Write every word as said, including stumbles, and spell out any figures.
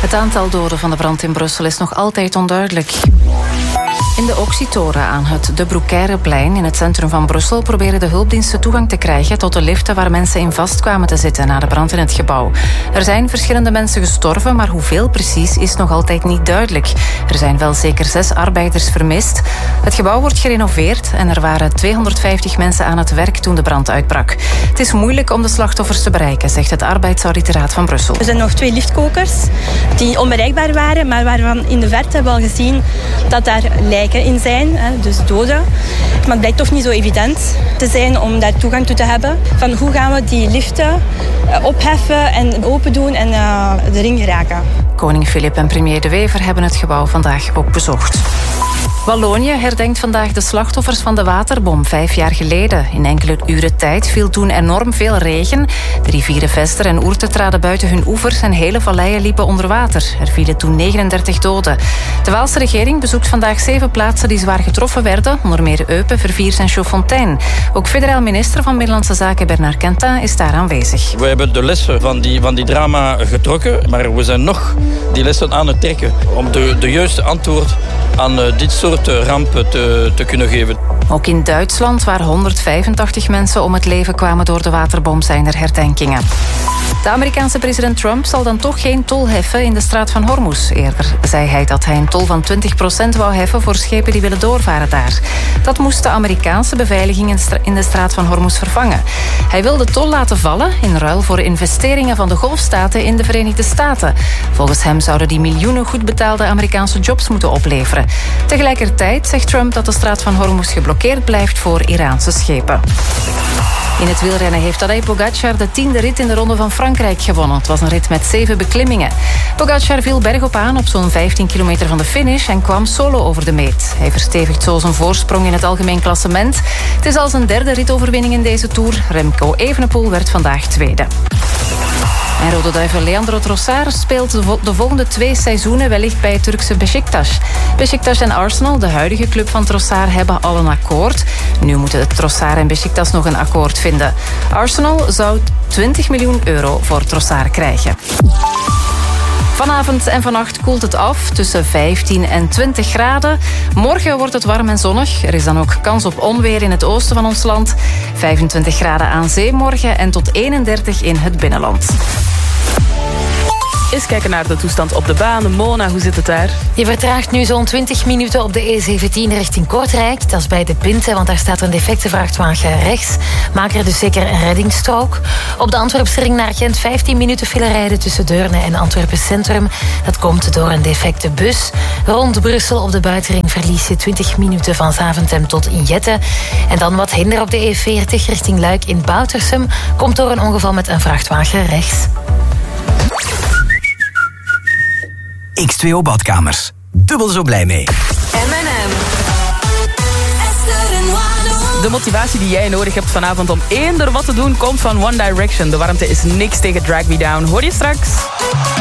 Het aantal doden van de brand in Brussel is nog altijd onduidelijk. In de Auxitoren aan het De Broekeireplein in het centrum van Brussel proberen de hulpdiensten toegang te krijgen tot de liften waar mensen in vast kwamen te zitten na de brand in het gebouw. Er zijn verschillende mensen gestorven, maar hoeveel precies is nog altijd niet duidelijk. Er zijn wel zeker zes arbeiders vermist. Het gebouw wordt gerenoveerd en er waren tweehonderdvijftig mensen aan het werk toen de brand uitbrak. Het is moeilijk om de slachtoffers te bereiken, zegt het Arbeidsauditoraat van Brussel. Er zijn nog twee liftkokers die onbereikbaar waren, maar waarvan in de verte hebben we al gezien dat daar lijken in zijn, dus doden. Maar het blijkt toch niet zo evident te zijn om daar toegang toe te hebben. Van hoe gaan we die liften opheffen en open doen en uh, erin geraken. Koning Filip en premier De Wever hebben het gebouw vandaag ook bezocht. Wallonië herdenkt vandaag de slachtoffers van de waterbom vijf jaar geleden. In enkele uren tijd viel toen enorm veel regen. De rivieren Vester en Ourthe traden buiten hun oevers en hele valleien liepen onder water. Er vielen toen negenendertig doden. De Waalse regering bezoekt vandaag zeven plaatsen die zwaar getroffen werden, onder meer Eupen, Verviers en Chaudfontein. Ook federaal minister van Binnenlandse Zaken Bernard Quentin is daar aanwezig. We hebben de lessen van die, van die drama getrokken, maar we zijn nog die lessen aan het trekken om de, de juiste antwoord aan uh, dit soort uh, rampen te, te kunnen geven. Ook in Duitsland, waar honderdvijfentachtig mensen om het leven kwamen door de waterbom, zijn er herdenkingen. De Amerikaanse president Trump zal dan toch geen tol heffen in de straat van Hormuz. Eerder zei hij dat hij een tol van twintig procent wou heffen voor schepen die willen doorvaren daar. Dat moest de Amerikaanse beveiliging in de straat van Hormuz vervangen. Hij wil de tol laten vallen in ruil voor investeringen van de golfstaten in de Verenigde Staten. Volgens hem zouden die miljoenen goed betaalde Amerikaanse jobs moeten opleveren. Tegelijkertijd zegt Trump dat de straat van Hormuz geblokkeerd blijft voor Iraanse schepen. In het wielrennen heeft Tadej Pogačar de tiende rit in de Ronde van Frankrijk gewonnen. Het was een rit met zeven beklimmingen. Pogačar viel bergop aan op zo'n vijftien kilometer van de finish en kwam solo over de meet. Hij verstevigt zo zijn voorsprong in het algemeen klassement. Het is al zijn derde ritoverwinning in deze Tour. Remco Evenepoel werd vandaag tweede. En Rode Duivel Leandro Trossard speelt de volgende twee seizoenen wellicht bij het Turkse Beşiktaş. Beşiktaş en Arsenal, de huidige club van Trossard, hebben al een akkoord. Nu moeten Trossard en Beşiktaş nog een akkoord vinden. Arsenal zou twintig miljoen euro voor Trossard krijgen. Vanavond en vannacht koelt het af tussen vijftien en twintig graden. Morgen wordt het warm en zonnig. Er is dan ook kans op onweer in het oosten van ons land. vijfentwintig graden aan zee morgen en tot eenendertig in het binnenland. Eens kijken naar de toestand op de baan. Mona, hoe zit het daar? Je vertraagt nu zo'n twintig minuten op de E zeventien richting Kortrijk. Dat is bij de Pinte, want daar staat een defecte vrachtwagen rechts. Maak er dus zeker een reddingsstrook. Op de Antwerpse ring naar Gent vijftien minuten file rijden tussen Deurne en Antwerpen Centrum. Dat komt door een defecte bus. Rond Brussel op de buitenring verlies je twintig minuten van Zaventem tot Injette. En dan wat hinder op de E veertig richting Luik in Boutersum. Komt door een ongeval met een vrachtwagen rechts. X twee O Badkamers. Dubbel zo blij mee. M en M. De motivatie die jij nodig hebt vanavond om eender wat te doen komt van One Direction. De warmte is niks tegen Drag Me Down. Hoor je straks?